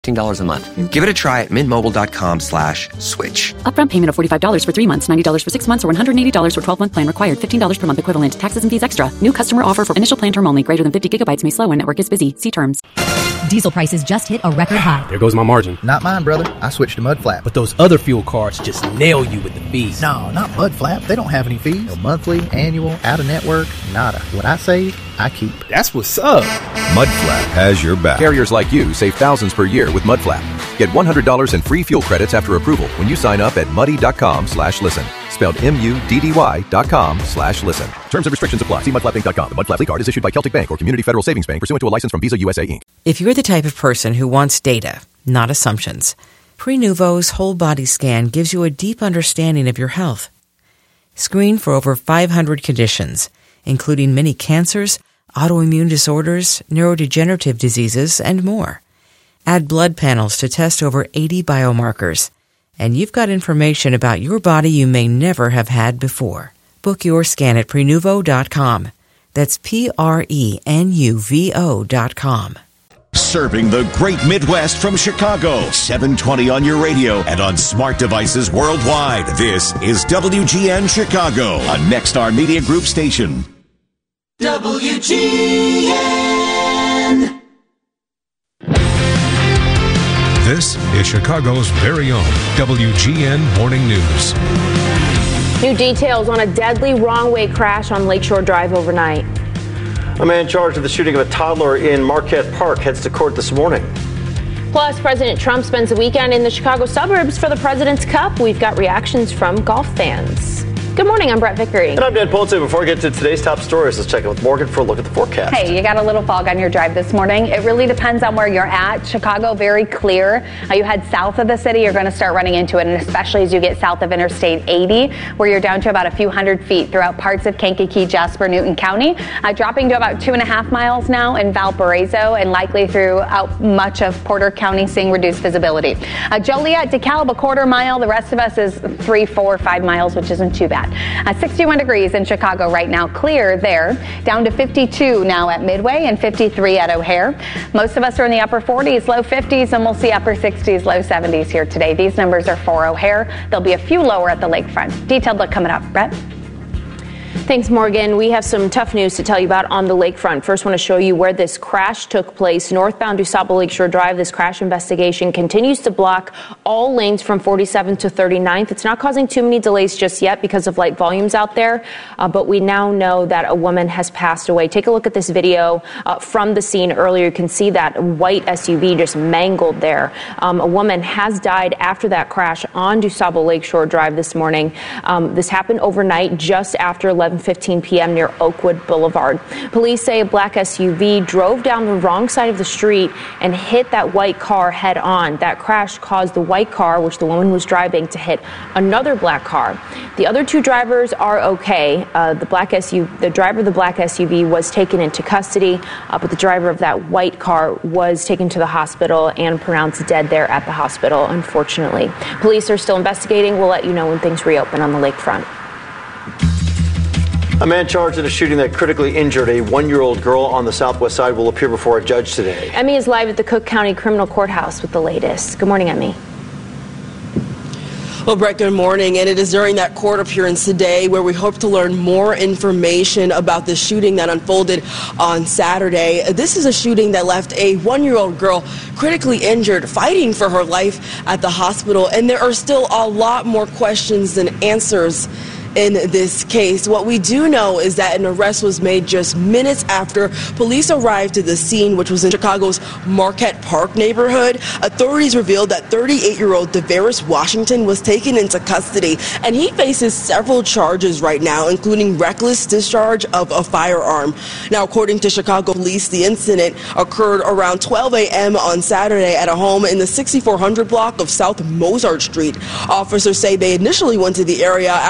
$15 a month. Give it a try at mintmobile.com/switch. Upfront payment of $45 for 3 months, $90 for 6 months, or $180 for 12-month plan required. $15 per month equivalent. Taxes and fees extra. New customer offer for initial plan term only. Greater than 50 gigabytes may slow when network is busy. See terms. Diesel prices just hit a record high. There goes my margin. Not mine, brother. I switched to Mudflap. But those other fuel cards just nail you with the fees. No, not Mudflap. They don't have any fees. No monthly, annual, out-of-network, nada. What I save, I keep. That's what's up. Mudflap has your back. Carriers like you save thousands per year with Mudflap. Get $100 in free fuel credits after approval when you sign up at muddy.com/listen. Spelled MUDDY.com/listen. Terms and restrictions apply. See mudflapinc.com. The Mudflap card is issued by Celtic Bank or Community Federal Savings Bank pursuant to a license from Visa USA Inc. If you're the type of person who wants data, not assumptions, Prenuvo's whole body scan gives you a deep understanding of your health. Screen for over 500 conditions, including many cancers, autoimmune disorders, neurodegenerative diseases, and more. Add blood panels to test over 80 biomarkers, and you've got information about your body you may never have had before. Book your scan at Prenuvo.com. That's Prenuvo.com. Serving the great Midwest from Chicago. 720 on your radio and on smart devices worldwide. This is WGN Chicago, a Nexstar Media Group station. WGN. This is Chicago's very own WGN Morning News. New details on a deadly wrong-way crash on Lakeshore Drive overnight. A man charged with the shooting of a toddler in Marquette Park heads to court this morning. Plus, President Trump spends the weekend in the Chicago suburbs for the President's Cup. We've got reactions from golf fans. Good morning, I'm Brett Vickery. And I'm Dan Polizzi. Before we get to today's top stories, let's check in with Morgan for a look at the forecast. Hey, you got a little fog on your drive this morning. It really depends on where you're at. Chicago, very clear. You head south of the city, you're going to start running into it, and especially as you get south of Interstate 80, where you're down to about a few hundred feet throughout parts of Kankakee, Jasper, Newton County, dropping to about 2.5 miles now in Valparaiso, and likely throughout much of Porter County, seeing reduced visibility. Joliet, DeKalb, a quarter mile. The rest of us is 3, 4, 5 miles, which isn't too bad. 61 degrees in Chicago right now, clear there, down to 52 now at Midway and 53 at O'Hare. Most of us are in the upper 40s, low 50s, and we'll see upper 60s, low 70s here today. These numbers are for O'Hare. There'll be a few lower at the lakefront. Detailed look coming up. Brett? Thanks, Morgan. We have some tough news to tell you about on the lakefront. First, want to show you where this crash took place. Northbound DuSable Lakeshore Drive, this crash investigation continues to block all lanes from 47th to 39th. It's not causing too many delays just yet because of light volumes out there, but we now know that a woman has passed away. Take a look at this video from the scene earlier. You can see that white SUV just mangled there. A woman has died after that crash on DuSable Lakeshore Drive this morning. This happened overnight just after 11:15 p.m. near Oakwood Boulevard. Police say a black SUV drove down the wrong side of the street and hit that white car head on. That crash caused the white car, which the woman was driving, to hit another black car. The other two drivers are okay. The driver of the black SUV was taken into custody, but the driver of that white car was taken to the hospital and pronounced dead there at the hospital, unfortunately. Police are still investigating. We'll let you know when things reopen on the lakefront. A man charged in a shooting that critically injured a 1-year-old girl on the southwest side will appear before a judge today. Emmy is live at the Cook County Criminal Courthouse with the latest. Good morning, Emmy. Well, Brett, good morning. And it is during that court appearance today where we hope to learn more information about the shooting that unfolded on Saturday. This is a shooting that left a 1-year-old girl critically injured, fighting for her life at the hospital. And there are still a lot more questions than answers in this case. What we do know is that an arrest was made just minutes after police arrived to the scene, which was in Chicago's Marquette Park neighborhood. Authorities revealed that 38-year-old DeVaris Washington was taken into custody, and he faces several charges right now, including reckless discharge of a firearm. Now, according to Chicago police, the incident occurred around 12 a.m. on Saturday at a home in the 6400 block of South Mozart Street. Officers say they initially went to the area after a call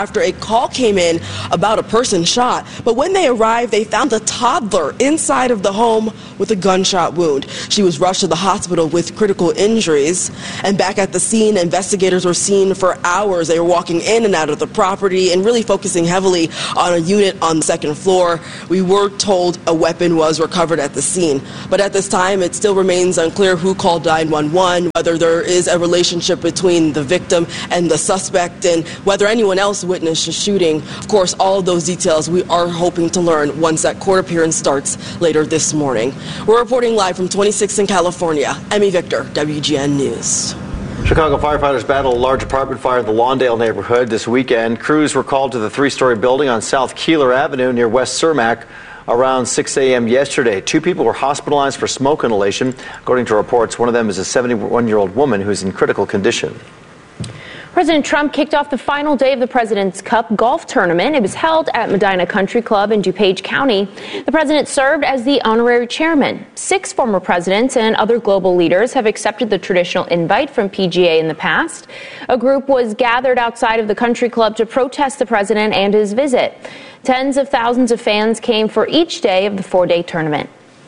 call came in about a person shot. But when they arrived, they found a toddler inside of the home with a gunshot wound. She was rushed to the hospital with critical injuries. And back at the scene, investigators were seen for hours. They were walking in and out of the property and really focusing heavily on a unit on the second floor. We were told a weapon was recovered at the scene. But at this time, it still remains unclear who called 911, whether there is a relationship between the victim and the suspect, and whether anyone else witnessed the shooting. Of course, all of those details we are hoping to learn once that court appearance starts later this morning. We're reporting live from 26th in California. Emmy Victor, WGN News. Chicago firefighters battled a large apartment fire in the Lawndale neighborhood this weekend. Crews were called to the three-story building on South Keeler Avenue near West Cermak around 6 a.m. yesterday. 2 people were hospitalized for smoke inhalation. According to reports, one of them is a 71-year-old woman who is in critical condition. President Trump kicked off the final day of the President's Cup golf tournament. It was held at Medina Country Club in DuPage County. The president served as the honorary chairman. 6 former presidents and other global leaders have accepted the traditional invite from PGA in the past. A group was gathered outside of the country club to protest the president and his visit. Tens of thousands of fans came for each day of the 4-day tournament.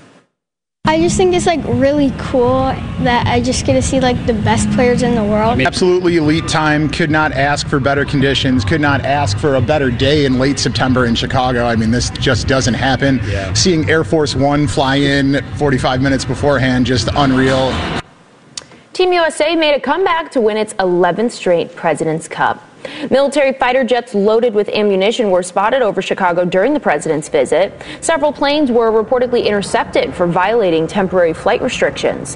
I just think it's really cool that I just get to see the best players in the world. Absolutely elite time. Could not ask for better conditions. Could not ask for a better day in late September in Chicago. This just doesn't happen. Yeah. Seeing Air Force One fly in 45 minutes beforehand, just unreal. Team USA made a comeback to win its 11th straight President's Cup. Military fighter jets loaded with ammunition were spotted over Chicago during the president's visit. Several planes were reportedly intercepted for violating temporary flight restrictions.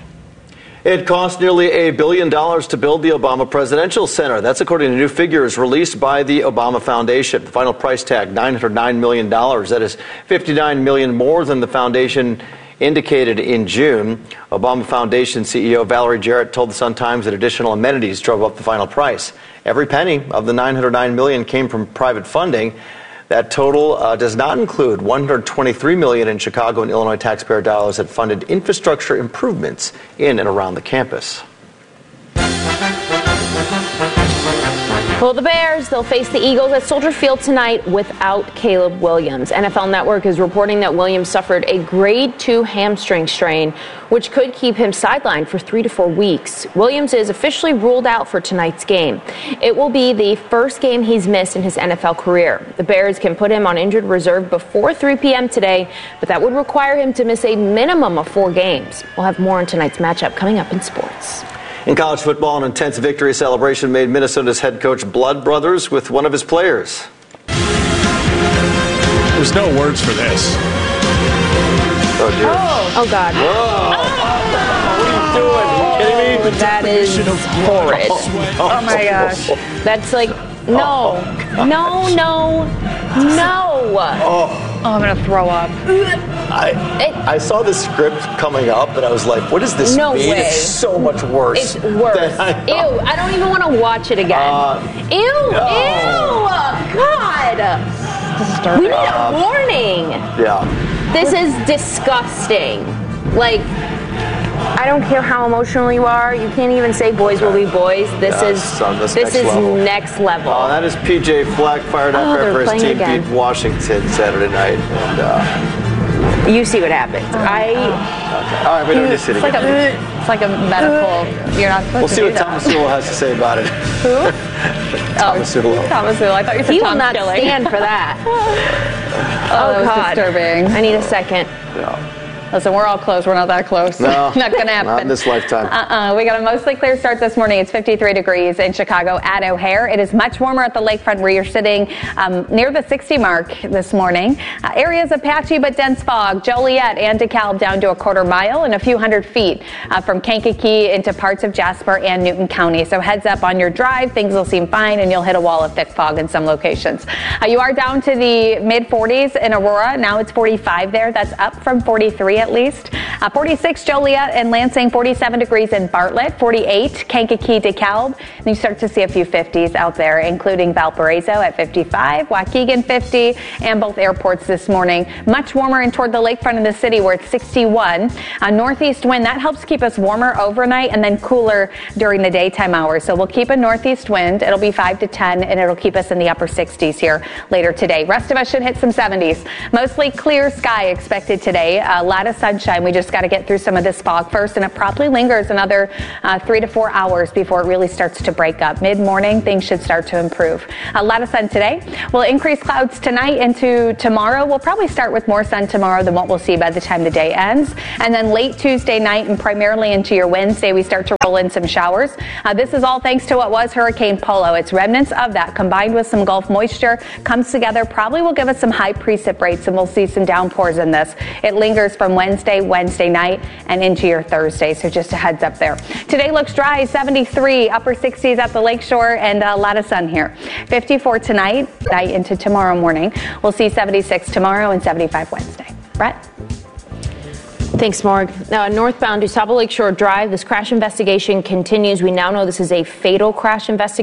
It cost nearly $1 billion to build the Obama Presidential Center. That's according to new figures released by the Obama Foundation. The final price tag, $909 million. That is $59 million more than the foundation indicated in June. Obama Foundation CEO Valerie Jarrett told the Sun-Times that additional amenities drove up the final price. Every penny of the $909 million came from private funding. That total does not include $123 million in Chicago and Illinois taxpayer dollars that funded infrastructure improvements in and around the campus. Well, the Bears, they'll face the Eagles at Soldier Field tonight without Caleb Williams. NFL Network is reporting that Williams suffered a grade 2 hamstring strain, which could keep him sidelined for 3 to 4 weeks. Williams is officially ruled out for tonight's game. It will be the first game he's missed in his NFL career. The Bears can put him on injured reserve before 3 p.m. today, but that would require him to miss a minimum of 4 games. We'll have more on tonight's matchup coming up in sports. In college football, an intense victory celebration made Minnesota's head coach blood brothers with one of his players. There's no words for this. Oh, dear. Oh God. Whoa. What are you doing? Are you kidding me? That is horrid. Oh, my gosh. That's no. I'm going to throw up. I saw the script coming up, and I was like, what does this mean? Way. It's so much worse. It's worse. Ew, I don't even want to watch it again. Ew, no. Ew, God. We need a warning. Yeah. This is disgusting. I don't care how emotional you are. You can't even say boys will be boys. This is next level. That is PJ Fleck fired up after his team beat Washington Saturday night. And you see what happened. All right, we don't need to see it again. It's like a medical. You're not supposed We'll to see do what that. Thomas Sewell has to say about it. Who? Thomas Sewell. Thomas Sewell. I thought you said He will Tom not Skilling. stand for that. That was God. disturbing. I need a second. Yeah. Listen, we're all close. We're not that close. No, not going to happen. Not in this lifetime. We got a mostly clear start this morning. It's 53 degrees in Chicago at O'Hare. It is much warmer at the lakefront where you're sitting near the 60 mark this morning. Areas of patchy but dense fog. Joliet and DeKalb down to a quarter mile and a few hundred feet from Kankakee into parts of Jasper and Newton County. So heads up on your drive. Things will seem fine and you'll hit a wall of thick fog in some locations. You are down to the mid 40s in Aurora. Now it's 45 there. That's up from 43 at least. 46 Joliet and Lansing, 47 degrees in Bartlett, 48 Kankakee, DeKalb. And you start to see a few 50s out there, including Valparaiso at 55, Waukegan 50, and both airports this morning. Much warmer and toward the lakefront of the city where it's 61. A northeast wind, that helps keep us warmer overnight and then cooler during the daytime hours. So we'll keep a northeast wind. It'll be 5 to 10, and it'll keep us in the upper 60s here later today. Rest of us should hit some 70s. Mostly clear sky expected today. A lot of sunshine. We just got to get through some of this fog first, and it probably lingers another 3 to 4 hours before it really starts to break up. Mid-morning, things should start to improve. A lot of sun today. We'll increase clouds tonight into tomorrow. We'll probably start with more sun tomorrow than what we'll see by the time the day ends. And then late Tuesday night and primarily into your Wednesday, we start to roll in some showers. This is all thanks to what was Hurricane Polo. It's remnants of that combined with some Gulf moisture comes together, probably will give us some high precip rates, and we'll see some downpours in this. It lingers from Wednesday night, and into your Thursday, so just a heads up there. Today looks dry, 73, upper 60s at the lakeshore, and a lot of sun here. 54 tonight, night into tomorrow morning. We'll see 76 tomorrow and 75 Wednesday. Brett? Thanks, Morg. Northbound DuSable Lakeshore Drive, this crash investigation continues. We now know this is a fatal crash investigation.